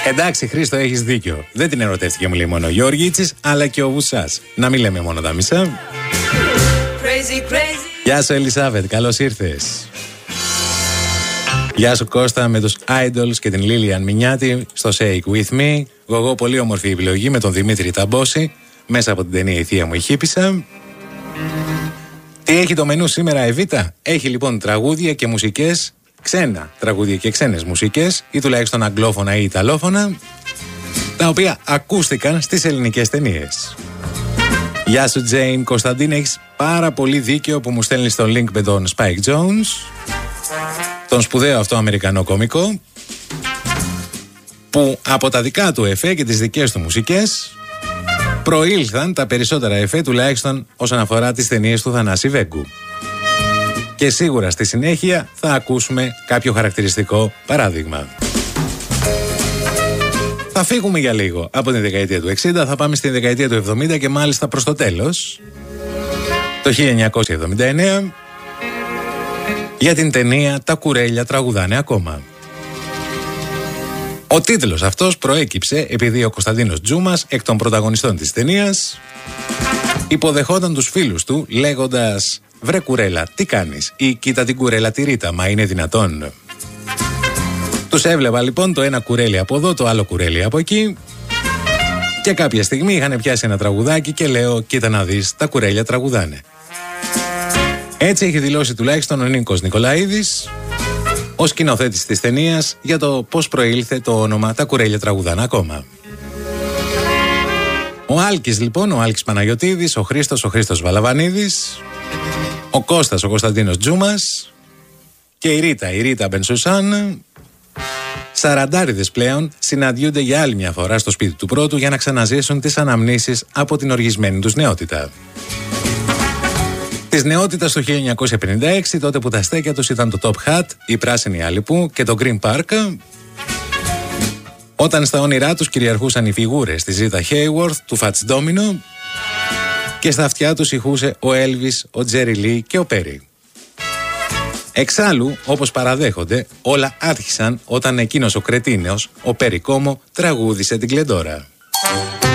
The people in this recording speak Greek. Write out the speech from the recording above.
Εντάξει, Χρήστο, έχεις δίκιο. Δεν την ερωτεύτηκε, μου λέει, μόνο ο Γιώργητσης, αλλά και ο Βουσάς. Να μην λέμε μόνο τα μισά. Γεια σου, Ελισάβετ, καλώς ήρθες. Γεια σου, Κώστα, με τους Idols και την Λίλιαν Μινιάτη στο Shake With Me. Γογό, πολύ όμορφη επιλογή με τον Δημήτρη Ταμπόση μέσα από την ταινία «Η θεία μου η Χίπισσα». Τι έχει το μενού σήμερα, Εβίτα? Έχει λοιπόν τραγούδια και μουσικές, ξένα τραγούδια και ξένες μουσικές, ή τουλάχιστον αγγλόφωνα ή ιταλόφωνα, τα οποία ακούστηκαν στις ελληνικές ταινίες. Γεια σου, Τζέιν. Κωνσταντίν, έχεις πάρα πολύ δίκιο που μου στέλνεις το link με τον Spike Jones, τον σπουδαίο αυτό Αμερικανό κωμικό, που από τα δικά του εφέ και τις δικές του μουσικές προήλθαν τα περισσότερα εφέ, τουλάχιστον όσον αφορά τις ταινίες του Θανάση Βέγκου. Και σίγουρα στη συνέχεια θα ακούσουμε κάποιο χαρακτηριστικό παράδειγμα. Θα φύγουμε για λίγο από την δεκαετία του 60, θα πάμε στη δεκαετία του 70 και μάλιστα προς το τέλος, το 1979, για την ταινία «Τα κουρέλια τραγουδάνε ακόμα». Ο τίτλος αυτός προέκυψε επειδή ο Κωνσταντίνος Τζούμας, εκ των πρωταγωνιστών της ταινίας, υποδεχόταν τους φίλους του λέγοντας «Βρε κουρέλα, τι κάνεις?» ή «Κοίτα την κουρέλα τη Ρίτα, μα είναι δυνατόν?» Τους έβλεπα λοιπόν το ένα κουρέλι από εδώ, το άλλο κουρέλι από εκεί, και κάποια στιγμή είχαν πιάσει ένα τραγουδάκι και λέω «Κοίτα να δεις, τα κουρέλια τραγουδάνε». Έτσι έχει δηλώσει τουλάχιστον ο Νίκος Νικολαίδης, ο σκηνοθέτης της ταινίας, για το πώς προήλθε το όνομα «Τα κουρέλια τραγουδάνε ακόμα». Ο Άλκης λοιπόν, ο Άλκης Παναγιωτίδης, ο Χρήστος Βαλαβανίδης, ο Κώστας, ο Κωνσταντίνος Τζούμας και η Ρίτα Μπενσουσάν, σαραντάριδες πλέον, συναντιούνται για άλλη μια φορά στο σπίτι του πρώτου για να ξαναζήσουν τις αναμνήσεις από την οργισμένη τους νεότητα. Της νεότητας το 1956, τότε που τα στέκια τους ήταν το Top Hat, η Πράσινη Αλεπού και το Green Park, όταν στα όνειρά τους κυριαρχούσαν οι φιγούρες της Ζήτα Χέιουορθ, του Fats Domino, και στα αυτιά τους ηχούσε ο Έλβις, ο Τζέρι Λί και ο Πέρι. Εξάλλου, όπως παραδέχονται, όλα άρχισαν όταν εκείνος ο κρετίνεος, ο Πέρι Κόμο, τραγούδισε την Κλεντόρα.